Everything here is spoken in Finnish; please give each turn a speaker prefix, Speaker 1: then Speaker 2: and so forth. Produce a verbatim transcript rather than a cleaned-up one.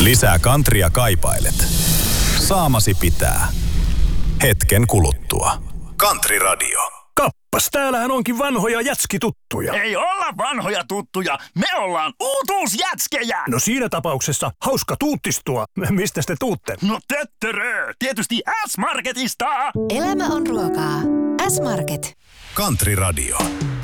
Speaker 1: Lisää kantria kaipailet. Saamasi pitää. Hetken kuluttua. Country Radio.
Speaker 2: Kappas, täällähän onkin vanhoja jätskituttuja.
Speaker 3: Ei olla vanhoja tuttuja, me ollaan uutuusjätskejä.
Speaker 2: No siinä tapauksessa hauska tuuttistua. Mistä te tuutte?
Speaker 3: No töttörö, tietysti S-Marketista.
Speaker 4: Elämä on ruokaa. S-Market.
Speaker 1: Country Radio.